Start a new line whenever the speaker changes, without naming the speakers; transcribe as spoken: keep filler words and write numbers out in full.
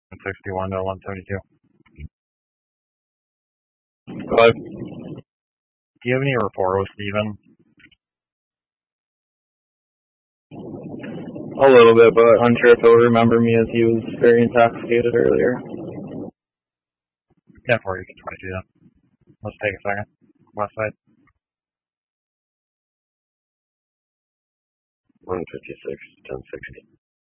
sixty-one to one seventy-two.
Five.
Do you have any rapport with Steven?
A little bit, but unsure if he'll remember me as he was very intoxicated earlier.
Yeah, for you can try to do that. Let's take a second. West side.
one fifty-six, ten sixty.